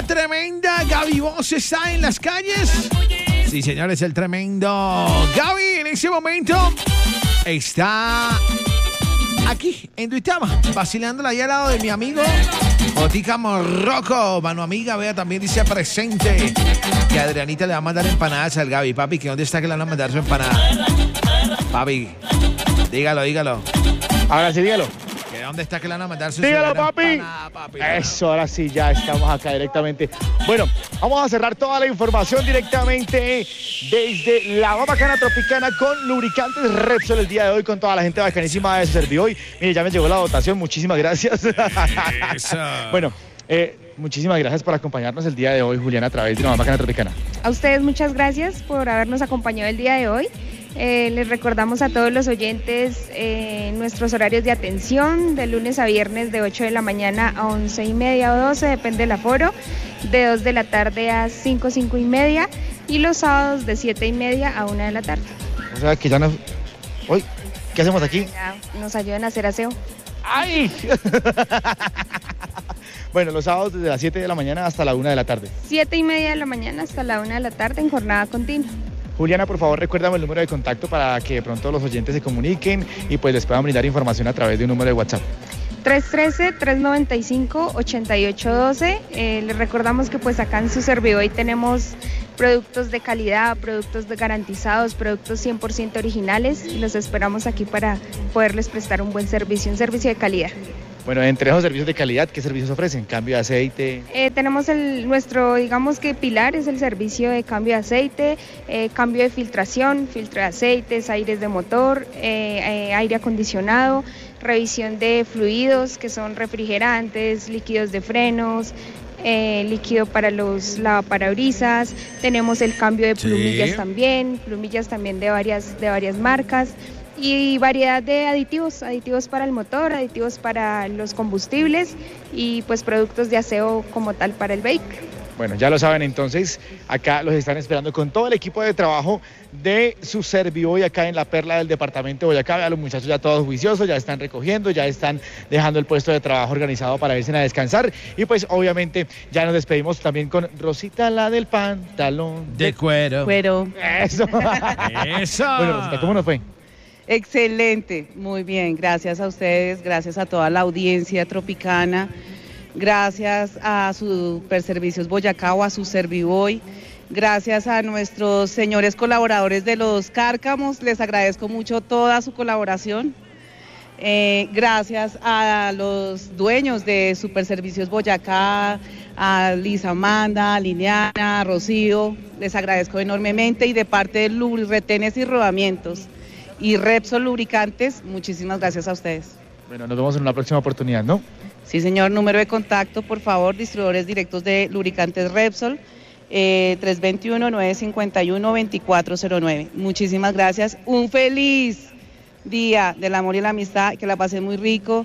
tremenda Gaby Voz está en las calles. Sí, señores, el tremendo Gaby en ese momento está aquí en Duitama, vacilándola ahí al lado de mi amigo Botica Morroco. Mano amiga, vea, también dice presente que Adrianita le va a mandar empanadas al Gaby. Papi, ¿que dónde está que le van a mandar su empanada? Papi, dígalo. Ahora sí, dígalo. ¿Que dónde está que le van a mandar su Dígalo, papi. empanada, papi? Eso, ahora sí, ya estamos acá directamente. Bueno, vamos a cerrar toda la información directamente desde la Bacana Tropicana con lubricantes Repsol el día de hoy, con toda la gente bacanísima de Servihoy. Mire, ya me llegó la dotación, muchísimas gracias. Eso. Bueno, muchísimas gracias por acompañarnos el día de hoy, Juliana, a través de la Bacana Tropicana. A ustedes muchas gracias por habernos acompañado el día de hoy. Les recordamos a todos los oyentes nuestros horarios de atención, de lunes a viernes de 8 de la mañana a 11:30 o 12, depende del aforo, de 2 de la tarde a 5:30 y los sábados de 7:30 a 1 de la tarde. O sea que ya nos... Hoy, ¿qué hacemos aquí? Ya nos ayudan a hacer aseo. ¡Ay! Bueno, los sábados desde las 7 de la mañana hasta la 1 de la tarde. 7:30 de la mañana hasta la 1 de la tarde en jornada continua. Juliana, por favor, recuérdame el número de contacto para que de pronto los oyentes se comuniquen y pues les puedan brindar información a través de un número de WhatsApp. 313-395-8812. Les recordamos que pues acá en su Servihoy tenemos productos de calidad, productos garantizados, productos 100% originales y los esperamos aquí para poderles prestar un buen servicio, un servicio de calidad. Bueno, entre esos servicios de calidad, ¿qué servicios ofrecen? ¿Cambio de aceite? Tenemos nuestro, digamos que pilar es el servicio de cambio de aceite, cambio de filtración, filtro de aceites, aires de motor, aire acondicionado, revisión de fluidos que son refrigerantes, líquidos de frenos, líquido para los lavaparabrisas, tenemos el cambio de plumillas también de varias marcas. Y variedad de aditivos para el motor, aditivos para los combustibles y pues productos de aseo como tal para el vehículo. Bueno, ya lo saben, entonces acá los están esperando con todo el equipo de trabajo de su Servihoy acá en la Perla del departamento de Boyacá. Vean, los muchachos ya todos juiciosos, ya están recogiendo, ya están dejando el puesto de trabajo organizado para irse a descansar. Y pues obviamente ya nos despedimos también con Rosita, la del pantalón de cuero. Eso. Eso. Bueno, Rosita, ¿cómo nos fue? Excelente, muy bien, gracias a ustedes, gracias a toda la audiencia tropicana, gracias a Superservicios Boyacá o a su Servihoy, gracias a nuestros señores colaboradores de los Cárcamos, les agradezco mucho toda su colaboración, gracias a los dueños de Superservicios Boyacá, a Lisa Amanda, a Liliana, a Rocío, les agradezco enormemente y de parte de Lubriretenes y Rodamientos y Repsol Lubricantes, muchísimas gracias a ustedes. Bueno, nos vemos en una próxima oportunidad, ¿no? Sí, señor, número de contacto, por favor, distribuidores directos de lubricantes Repsol, 321-951-2409. Muchísimas gracias, un feliz día del amor y la amistad, que la pasé muy rico,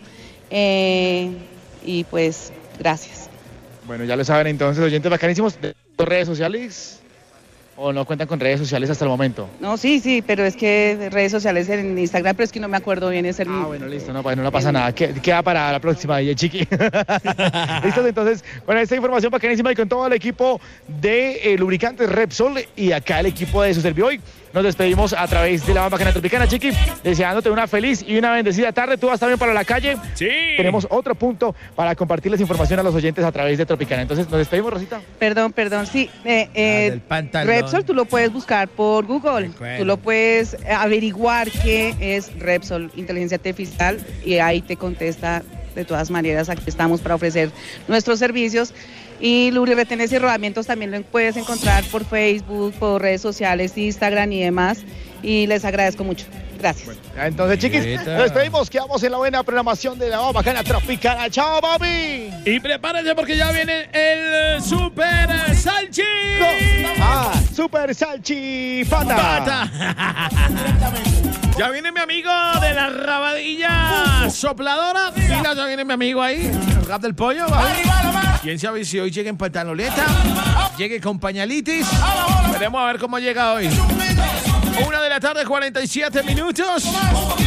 y pues, gracias. Bueno, ya lo saben entonces, oyentes bacanísimos, de redes sociales... ¿O no cuentan con redes sociales hasta el momento? No, sí, pero es que redes sociales en Instagram, pero es que no me acuerdo bien ese. Bueno, listo, no pasa nada. Queda para la próxima, Chiqui. Listos, entonces, con esta información bacanísima y con todo el equipo de lubricantes Repsol y acá el equipo de su Servihoy, nos despedimos a través de la Bacana Tropicana, Chiqui, deseándote una feliz y una bendecida tarde. Tú vas también para la calle. Sí. Tenemos otro punto para compartirles información a los oyentes a través de Tropicana. Entonces, nos despedimos, Rosita. Perdón, sí. Del pantalón. Repsol, tú lo puedes buscar por Google, tú lo puedes averiguar qué es Repsol, inteligencia artificial, y ahí te contesta de todas maneras. Aquí estamos para ofrecer nuestros servicios. Y Lubriretenes y Rodamientos también lo puedes encontrar por Facebook, por redes sociales, Instagram y demás. Y les agradezco mucho. Gracias. Bueno, entonces, chiquis, nos despedimos. Quedamos en la buena programación de la Bacana Tropicana. ¡Chao, papi! Y prepárense porque ya viene el Super Salchi. Super Salchi Pata. Ya viene mi amigo de la rabadilla sopladora. Mira, ya viene mi amigo ahí. El rap del pollo. Quién sabe si hoy llega en pantaloneta, llegue con pañalitis. Veremos a ver cómo llega hoy. 1 de la tarde, 47 minutos.